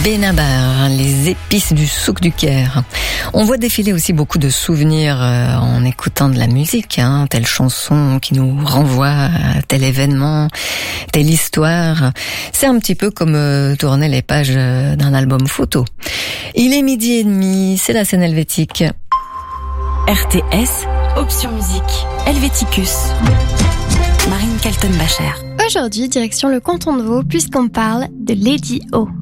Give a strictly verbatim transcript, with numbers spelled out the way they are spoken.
Benabar, les épices du souk du Caire. On voit défiler aussi beaucoup de souvenirs euh, en écoutant de la musique, hein, telle chanson qui nous renvoie à tel événement, telle histoire. C'est un petit peu comme euh, tourner les pages euh, d'un album photo. Il est midi et demi, c'est la scène helvétique. R T S, option musique, Helvéticus. Marine Kaltenbacher. Aujourd'hui, direction le canton de Vaud, puisqu'on parle de Lady O.